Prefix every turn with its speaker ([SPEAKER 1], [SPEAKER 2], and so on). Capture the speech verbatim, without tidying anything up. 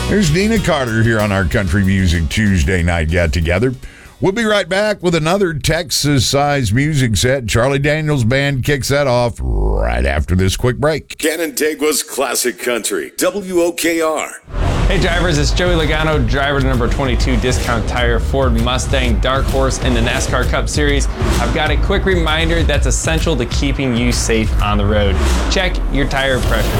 [SPEAKER 1] There's Nina Carter here on our Country Music Tuesday night get-together. We'll be right back with another Texas-sized music set. Charlie Daniels Band kicks that off right after this quick break.
[SPEAKER 2] Canandaigua's Classic Country, W O K R.
[SPEAKER 3] Hey drivers, it's Joey Logano, driver to number twenty-two Discount Tire Ford Mustang Dark Horse in the NASCAR Cup Series. I've got a quick reminder that's essential to keeping you safe on the road. Check your tire pressure.